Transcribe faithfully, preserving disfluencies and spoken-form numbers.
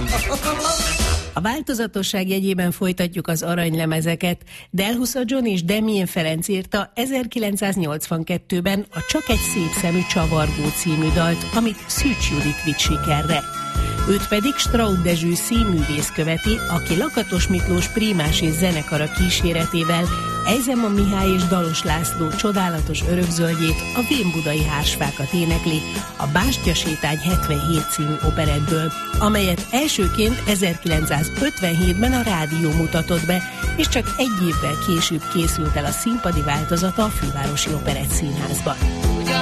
A változatosság jegyében folytatjuk az aranylemezeket. Del Husa John és Damien Ferenc írta ezerkilencszáznyolcvankettőben a Csak egy szép szemű csavargó című dalt, amit Szűcs Judit vitt sikerre. Őt pedig Straub Dezső színművész követi, aki Lakatos Miklós prímás és zenekara kíséretével Ejzema Mihály és Dalos László csodálatos örökzöldjét, a Vén-budai hársfákat énekli a Bástyasétány hetvenhét című operettből, amelyet elsőként ezerkilencszázötvenhétben a rádió mutatott be, és csak egy évvel később készült el a színpadi változata a Fővárosi Operettszínházban.